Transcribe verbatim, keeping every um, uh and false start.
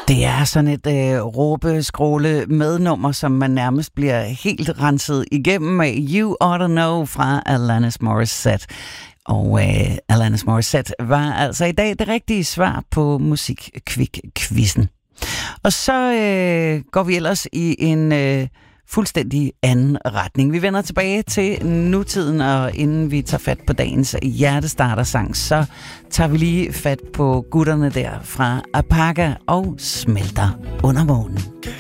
Det er sådan et øh, råbe-skråle mednummer, som man nærmest bliver helt renset igennem med You Oughta Know fra Alanis Morissette. Og øh, Alanis Morissette var altså i dag det rigtige svar på Musikquiz-quizzen. Og så øh, går vi ellers i en øh, fuldstændig anden retning. Vi vender tilbage til nutiden, og inden vi tager fat på dagens hjertestartersang, så tager vi lige fat på gutterne der fra Apaga og Smelter under månen.